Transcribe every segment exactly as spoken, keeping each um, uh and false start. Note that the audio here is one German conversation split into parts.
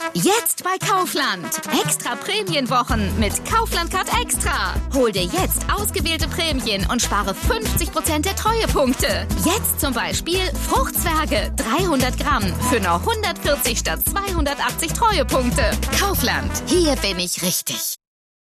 Jetzt bei Kaufland. Extra Prämienwochen mit Kaufland Card Extra. Hol dir jetzt ausgewählte Prämien und spare fünfzig Prozent der Treuepunkte. Jetzt zum Beispiel Fruchtzwerge dreihundert Gramm für nur hundertvierzig statt zweihundertachtzig Treuepunkte. Kaufland. Hier bin ich richtig.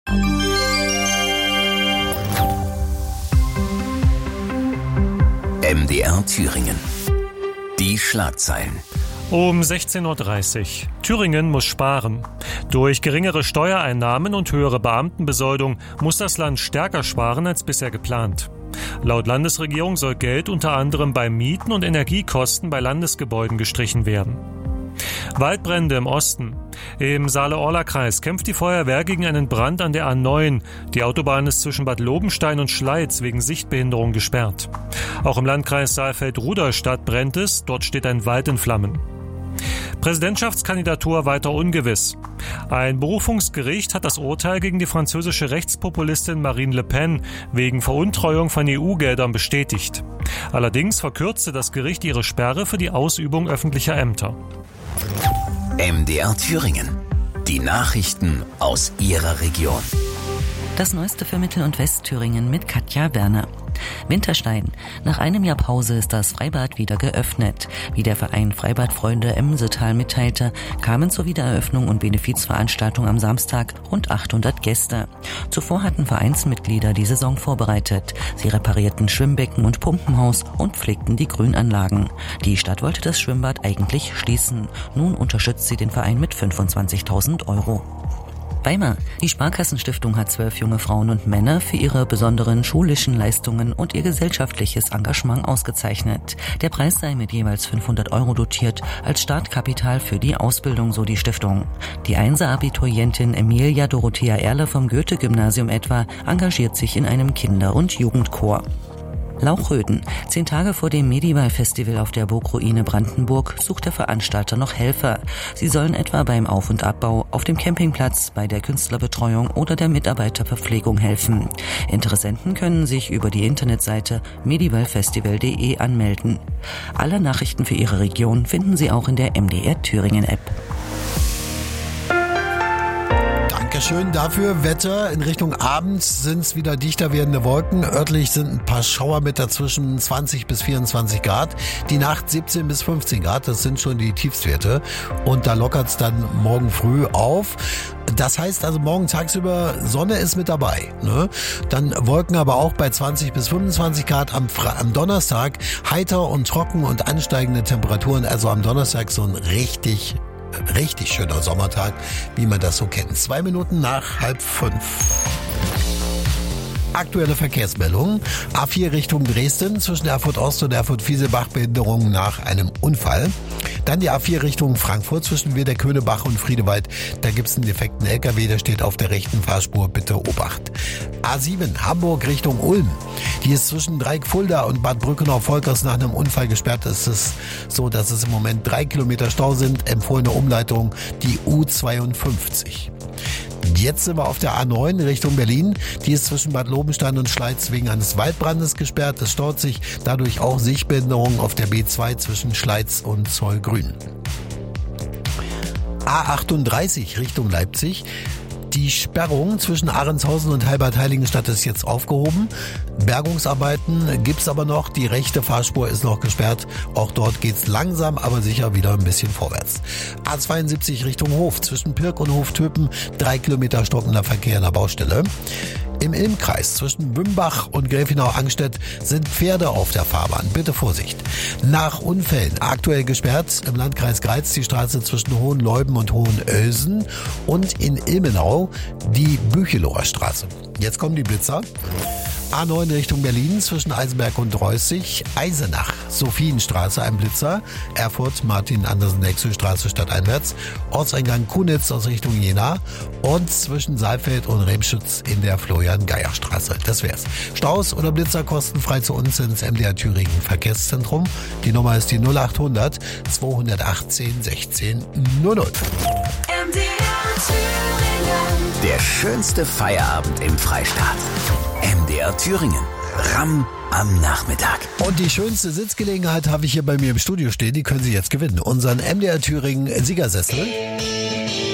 M D R Thüringen. Die Schlagzeilen. Um sechzehn Uhr dreißig. Thüringen muss sparen. Durch geringere Steuereinnahmen und höhere Beamtenbesoldung muss das Land stärker sparen als bisher geplant. Laut Landesregierung soll Geld unter anderem bei Mieten und Energiekosten bei Landesgebäuden gestrichen werden. Waldbrände im Osten. Im Saale-Orla-Kreis kämpft die Feuerwehr gegen einen Brand an der A neun. Die Autobahn ist zwischen Bad Lobenstein und Schleiz wegen Sichtbehinderung gesperrt. Auch im Landkreis Saalfeld-Rudolstadt brennt es. Dort steht ein Wald in Flammen. Präsidentschaftskandidatur weiter ungewiss. Ein Berufungsgericht hat das Urteil gegen die französische Rechtspopulistin Marine Le Pen wegen Veruntreuung von E U-Geldern bestätigt. Allerdings verkürzte das Gericht ihre Sperre für die Ausübung öffentlicher Ämter. M D R Thüringen. Die Nachrichten aus Ihrer Region. Das Neueste für Mittel- und Westthüringen mit Katja Werner. Winterstein. Nach einem Jahr Pause ist das Freibad wieder geöffnet. Wie der Verein Freibadfreunde Emmensetal mitteilte, kamen zur Wiedereröffnung und Benefizveranstaltung am Samstag rund achthundert Gäste. Zuvor hatten Vereinsmitglieder die Saison vorbereitet. Sie reparierten Schwimmbecken und Pumpenhaus und pflegten die Grünanlagen. Die Stadt wollte das Schwimmbad eigentlich schließen. Nun unterstützt sie den Verein mit fünfundzwanzigtausend Euro. Weimar. Die Sparkassenstiftung hat zwölf junge Frauen und Männer für ihre besonderen schulischen Leistungen und ihr gesellschaftliches Engagement ausgezeichnet. Der Preis sei mit jeweils fünfhundert Euro dotiert als Startkapital für die Ausbildung, so die Stiftung. Die Einser-Abiturientin Emilia Dorothea Erle vom Goethe-Gymnasium etwa engagiert sich in einem Kinder- und Jugendchor. Lauchröden. Zehn Tage vor dem Medival-Festival auf der Burgruine Brandenburg sucht der Veranstalter noch Helfer. Sie sollen etwa beim Auf- und Abbau, auf dem Campingplatz, bei der Künstlerbetreuung oder der Mitarbeiterverpflegung helfen. Interessenten können sich über die Internetseite medivalfestival punkt de anmelden. Alle Nachrichten für Ihre Region finden Sie auch in der M D R Thüringen App. Dankeschön dafür. Wetter in Richtung Abends sind es wieder dichter werdende Wolken. Örtlich sind ein paar Schauer mit dazwischen zwanzig bis vierundzwanzig Grad. Die Nacht siebzehn bis fünfzehn Grad, das sind schon die Tiefstwerte. Und da lockert es dann morgen früh auf. Das heißt also morgen tagsüber Sonne ist mit dabei. Ne? Dann Wolken aber auch bei zwanzig bis fünfundzwanzig Grad am, am Donnerstag. Heiter und trocken und ansteigende Temperaturen. Also am Donnerstag so ein richtig Richtig schöner Sommertag, wie man das so kennt. Zwei Minuten nach halb fünf. Aktuelle Verkehrsmeldungen. A vier Richtung Dresden zwischen Erfurt Ost und Erfurt Fieselbach Behinderung nach einem Unfall. Dann die A vier Richtung Frankfurt zwischen Wedeköhnebach und Friedewald. Da gibt's einen defekten L K W, der steht auf der rechten Fahrspur. Bitte Obacht. A sieben Hamburg Richtung Ulm. Die ist zwischen Dreieck-Fulda und Bad Brückenau-Volkers nach einem Unfall gesperrt. Es ist so, dass es im Moment drei Kilometer Stau sind. Empfohlene Umleitung die U zweiundfünfzig. Jetzt sind wir auf der A neun Richtung Berlin. Die ist zwischen Bad Lobenstein und Schleiz wegen eines Waldbrandes gesperrt. Es staut sich dadurch auch Sichtbehinderung auf der B zwei zwischen Schleiz und Zollgrün. A achtunddreißig Richtung Leipzig. Die Sperrung zwischen Ahrendshausen und Heilbad-Heiligenstadt ist jetzt aufgehoben. Bergungsarbeiten gibt's aber noch. Die rechte Fahrspur ist noch gesperrt. Auch dort geht's langsam, aber sicher wieder ein bisschen vorwärts. A zweiundsiebzig Richtung Hof. Zwischen Pirk und Hoftöpen drei Kilometer stockender Verkehr in der Baustelle. Im Ilmkreis zwischen Bümbach und Gräfenau-Angstedt sind Pferde auf der Fahrbahn. Bitte Vorsicht. Nach Unfällen aktuell gesperrt im Landkreis Greiz die Straße zwischen Hohenleuben und Hohenölsen und in Ilmenau die Bücheloher Straße. Jetzt kommen die Blitzer. A neun Richtung Berlin zwischen Eisenberg und Reußig, Eisenach, Sophienstraße, ein Blitzer, Erfurt, Martin-Andersen-Nexö-Straße stadteinwärts, Ortseingang Kunitz aus Richtung Jena und zwischen Saalfeld und Remschütz in der Florian-Geier-Straße. Das wär's. Staus oder Blitzer kostenfrei zu uns ins M D R Thüringen Verkehrszentrum. Die Nummer ist die null achthundert zweihundertachtzehn sechzehn null null. M D R Thüringen. Der schönste Feierabend im Freistaat. M D R Thüringen. Ramm am Nachmittag. Und die schönste Sitzgelegenheit habe ich hier bei mir im Studio stehen. Die können Sie jetzt gewinnen. Unseren M D R Thüringen Siegersessel.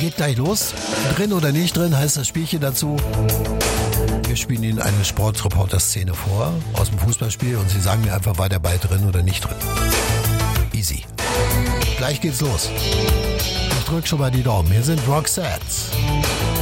geht gleich los. Drin oder nicht drin heißt das Spielchen dazu. Wir spielen Ihnen eine Sportreporter-Szene vor aus dem Fußballspiel und Sie sagen mir einfach, war der Ball drin oder nicht drin. Easy. Gleich geht's los. Ich drück schon mal die Daumen. Hier sind Roxette.